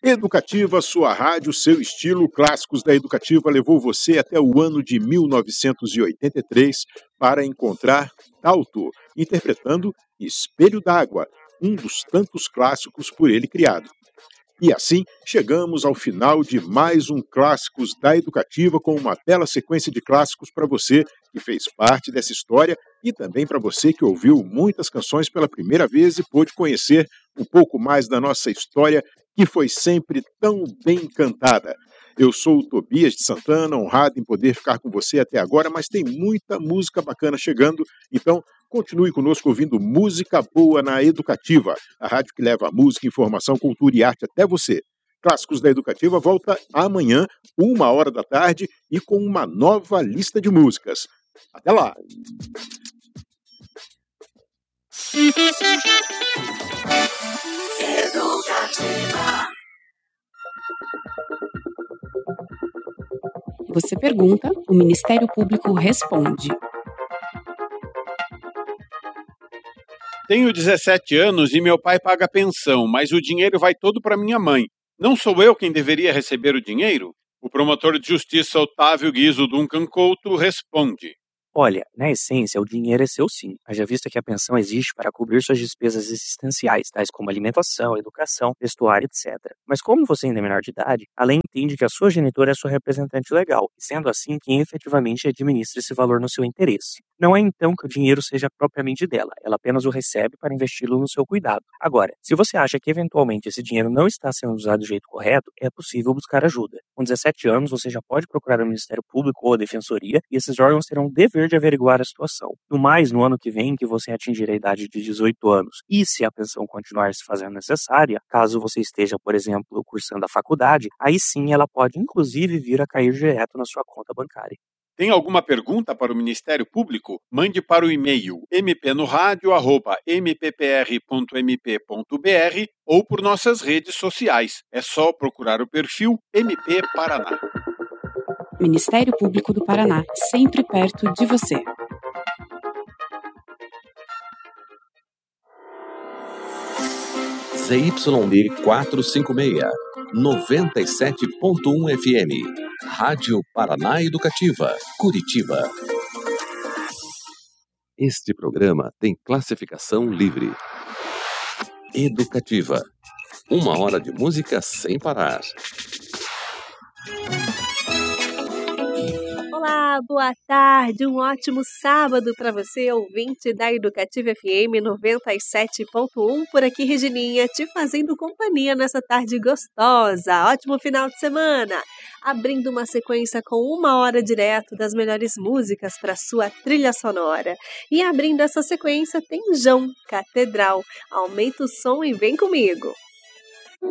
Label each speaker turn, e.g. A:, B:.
A: Educativa, sua rádio, seu estilo. Clássicos da Educativa levou você até o ano de 1983 para encontrar Tauto, interpretando Espelho d'Água, um dos tantos clássicos por ele criado. E assim, chegamos ao final de mais um Clássicos da Educativa, com uma bela sequência de clássicos para você que fez parte dessa história e também para você que ouviu muitas canções pela primeira vez e pôde conhecer um pouco mais da nossa história, que foi sempre tão bem cantada. Eu sou o Tobias de Santana, honrado em poder ficar com você até agora, mas tem muita música bacana chegando, então continue conosco ouvindo música boa na Educativa, a rádio que leva música, informação, cultura e arte até você. Clássicos da Educativa volta amanhã, 13h, e com uma nova lista de músicas. Até lá!
B: Você pergunta, o Ministério Público responde.
C: Tenho 17 anos e meu pai paga pensão, mas o dinheiro vai todo para minha mãe. Não sou eu quem deveria receber o dinheiro? O promotor de justiça Otávio Guizo Duncan Couto responde.
D: Olha, na essência, o dinheiro é seu sim, haja vista que a pensão existe para cobrir suas despesas existenciais, tais como alimentação, educação, vestuário, etc. Mas como você ainda é menor de idade, a lei entende que a sua genitora é sua representante legal, e sendo assim quem efetivamente administra esse valor no seu interesse. Não é então que o dinheiro seja propriamente dela, ela apenas o recebe para investi-lo no seu cuidado. Agora, se você acha que eventualmente esse dinheiro não está sendo usado do jeito correto, é possível buscar ajuda. Com 17 anos, você já pode procurar o Ministério Público ou a Defensoria, e esses órgãos terão o dever de averiguar a situação. No mais, no ano que vem, que você atingir a idade de 18 anos, e se a pensão continuar se fazendo necessária, caso você esteja, por exemplo, cursando a faculdade, aí sim ela pode inclusive vir a cair direto na sua conta bancária.
C: Tem alguma pergunta para o Ministério Público? Mande para o e-mail mpnoradio@mppr.mp.br ou por nossas redes sociais. É só procurar o perfil MP Paraná.
B: Ministério Público do Paraná, sempre perto de você.
E: ZYD 456, 97.1 FM. Rádio Paraná Educativa, Curitiba. Este programa tem classificação livre. Educativa. 1 hora de música sem parar.
F: Olá, boa tarde, um ótimo sábado para você, ouvinte da Educativa FM 97.1, por aqui Regininha, te fazendo companhia nessa tarde gostosa, ótimo final de semana, abrindo uma sequência com 1 hora direto das melhores músicas para sua trilha sonora, e abrindo essa sequência tem João, Catedral, aumenta o som e vem comigo.